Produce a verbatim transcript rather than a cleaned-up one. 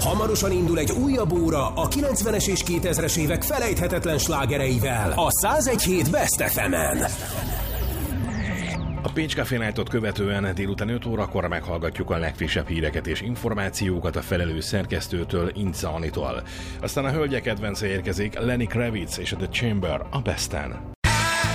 Hamarosan indul egy újabb óra a kilencvenes és kétezres évek felejthetetlen slágereivel a száz egy hét Best ef emen. A Pécs Café Night-ot követően délután öt órakor meghallgatjuk a legfrissebb híreket és információkat a felelős szerkesztőtől, Ince Anitól. Aztán a hölgyek kedvence érkezik, Lenny Kravitz és a The Chamber a Besten.